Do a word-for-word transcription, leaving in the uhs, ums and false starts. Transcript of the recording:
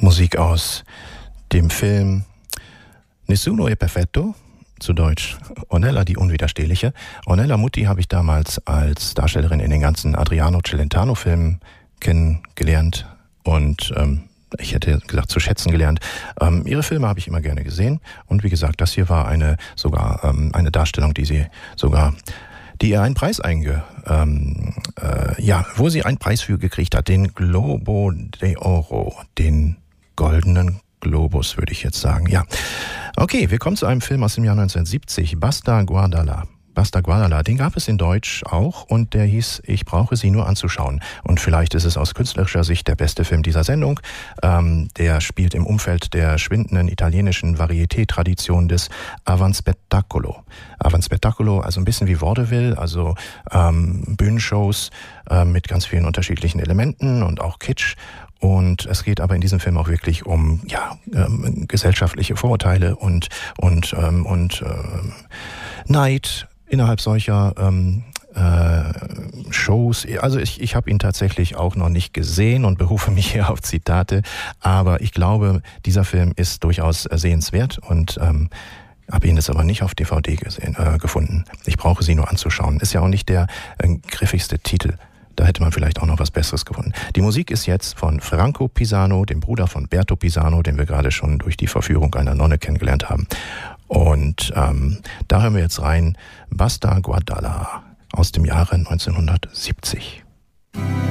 Musik aus dem Film Nessuno è perfetto, zu Deutsch Ornella die Unwiderstehliche. Ornella Muti habe ich damals als Darstellerin in den ganzen Adriano Celentano-Filmen kennengelernt und ähm, ich hätte gesagt zu schätzen gelernt. Ähm, ihre Filme habe ich immer gerne gesehen und wie gesagt, das hier war eine sogar ähm, eine Darstellung, die sie sogar die ihr einen Preis einge, ähm, äh, ja, wo sie einen Preis für gekriegt hat, den Globo de Oro, den goldenen Globus, würde ich jetzt sagen, ja. Okay, wir kommen zu einem Film aus dem Jahr neunzehnhundertsiebzig, Basta Guardala. Basta Guardala, den gab es in Deutsch auch und der hieß Ich brauche sie nur anzuschauen. Und vielleicht ist es aus künstlerischer Sicht der beste Film dieser Sendung. Ähm, der spielt im Umfeld der schwindenden italienischen Varieté-Tradition des Avanspettacolo. Avanspettacolo, also ein bisschen wie Vaudeville, also ähm, Bühnenshows äh, mit ganz vielen unterschiedlichen Elementen und auch Kitsch. Und es geht aber in diesem Film auch wirklich um ja ähm, gesellschaftliche Vorurteile und und ähm, und ähm, Neid innerhalb solcher ähm, äh, Shows. Also ich, ich habe ihn tatsächlich auch noch nicht gesehen und berufe mich hier auf Zitate. Aber ich glaube, dieser Film ist durchaus sehenswert und ähm, habe ihn jetzt aber nicht auf D V D gesehen, äh, gefunden. Ich brauche sie nur anzuschauen. Ist ja auch nicht der äh, griffigste Titel. Da hätte man vielleicht auch noch was Besseres gefunden. Die Musik ist jetzt von Franco Pisano, dem Bruder von Berto Pisano, den wir gerade schon durch die Verführung einer Nonne kennengelernt haben. Und ähm, da hören wir jetzt rein Basta Guardala aus dem Jahre neunzehnhundertsiebzig.